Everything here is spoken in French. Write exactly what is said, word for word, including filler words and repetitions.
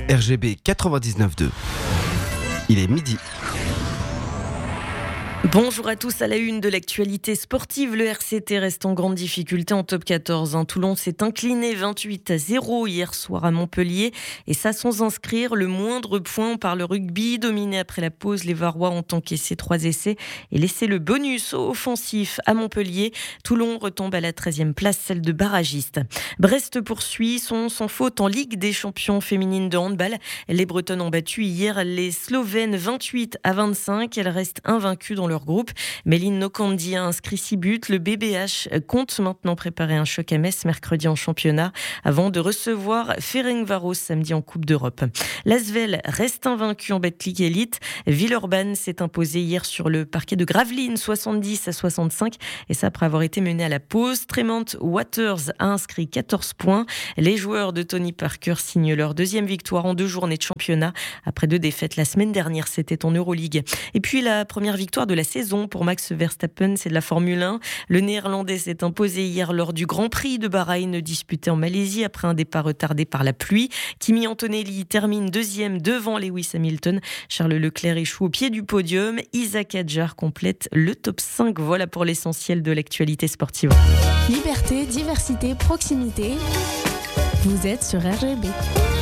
R G B quatre-vingt-dix-neuf deux. Il est midi. Bonjour à tous, à la une de l'actualité sportive, le R C T reste en grande difficulté en top quatorze. Toulon s'est incliné vingt-huit à zéro hier soir à Montpellier et ça sans inscrire le moindre point par le rugby. Dominé après la pause, les Varois ont encaissé trois essais et laissé le bonus offensif à Montpellier. Toulon retombe à la treizième place, celle de barragiste. Brest poursuit son sans faute en Ligue des champions féminines de handball. Les Bretonnes ont battu hier les Slovènes vingt-huit à vingt-cinq. Elles restent invaincues dans leur groupe. Méline Nokandi a inscrit six buts. Le B B H compte maintenant préparer un choc à Metz mercredi en championnat avant de recevoir Ferencváros samedi en Coupe d'Europe. L'Asvel reste invaincu en Betclic Elite. Villeurbanne s'est imposé hier sur le parquet de Gravelines soixante-dix à soixante-cinq et ça après avoir été mené à la pause. Tremont Waters a inscrit quatorze points. Les joueurs de Tony Parker signent leur deuxième victoire en deux journées de championnat après deux défaites la semaine dernière, c'était en Euroleague. Et puis la première victoire de la saison pour Max Verstappen, c'est de la Formule un. Le Néerlandais s'est imposé hier lors du Grand Prix de Bahreïn disputé en Malaisie après un départ retardé par la pluie. Kimi Antonelli termine deuxième devant Lewis Hamilton. Charles Leclerc échoue au pied du podium. Isaac Hadjar complète le top cinq. Voilà pour l'essentiel de l'actualité sportive. Liberté, diversité, proximité. Vous êtes sur R G B.